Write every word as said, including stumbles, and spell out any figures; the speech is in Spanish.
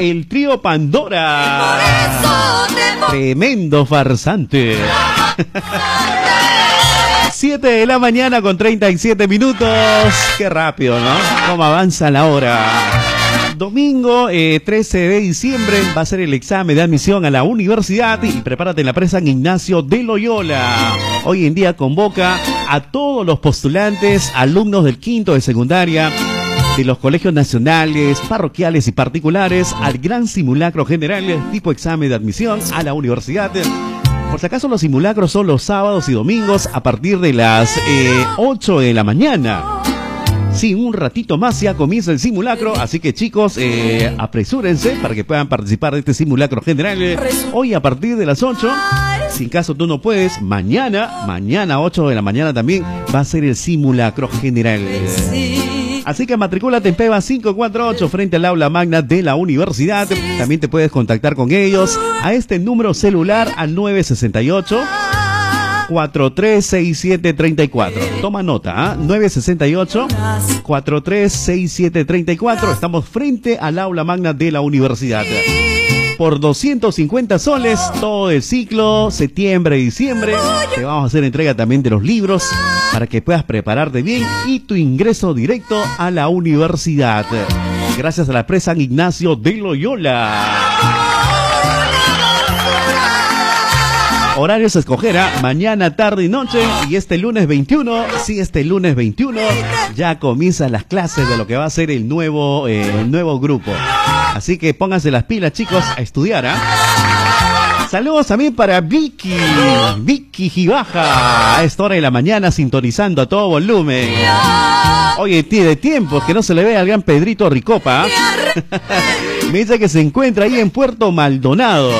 El trío Pandora. Tremendo farsante. siete de la mañana con treinta y siete minutos. Qué rápido, ¿no? Cómo avanza la hora. Domingo eh, trece de diciembre va a ser el examen de admisión a la universidad y prepárate en la presa San Ignacio de Loyola. Hoy en día convoca a todos los postulantes, alumnos del quinto de secundaria, de los colegios nacionales, parroquiales y particulares al gran simulacro general tipo examen de admisión a la universidad. Por si acaso los simulacros son los sábados y domingos a partir de las eh, ocho de la mañana. Sí, un ratito más ya comienza el simulacro, así que chicos, eh, apresúrense para que puedan participar de este simulacro general. Hoy a partir de las ocho, si en caso tú no puedes, mañana, mañana ocho de la mañana también va a ser el simulacro general. Así que matricúlate en Peba cinco cuatro ocho frente al aula magna de la universidad. También te puedes contactar con ellos a este número celular al nueve seis ocho, cuatro tres seis siete, tres cuatro. Toma nota, ¿eh? nueve seis ocho, cuatro tres seis siete, tres cuatro. Estamos frente al aula magna de la universidad. Por doscientos cincuenta soles, todo el ciclo, septiembre, diciembre. Te vamos a hacer entrega también de los libros para que puedas prepararte bien y tu ingreso directo a la universidad. Gracias a la presa San Ignacio de Loyola. Horarios a escoger, ¿eh? Mañana, tarde y noche. Y este lunes veintiuno, sí, este lunes veintiuno ya comienzan las clases de lo que va a ser el nuevo, eh, el nuevo grupo. Así que pónganse las pilas, chicos, a estudiar, ¿eh? Saludos también para Vicky, Vicky Gibaja, a esta hora de la mañana sintonizando a todo volumen. Oye, tiene tiempo que no se le ve al gran Pedrito Ricopa. Me dice que se encuentra ahí en Puerto Maldonado.